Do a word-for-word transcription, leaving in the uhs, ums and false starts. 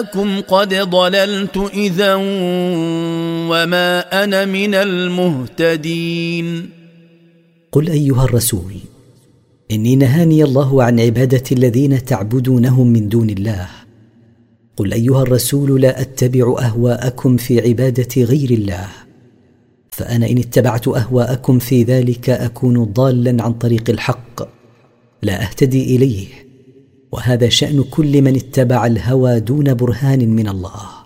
لكم قد ضللت إذا وما أنا من المهتدين. قل أيها الرسول إني نهاني الله عن عبادة الذين تعبدونهم من دون الله. قل أيها الرسول لا أتبع أهواءكم في عبادة غير الله، فأنا إن اتبعت أهواءكم في ذلك أكون ضالا عن طريق الحق لا أهتدي إليه، وهذا شأن كل من اتبع الهوى دون برهان من الله.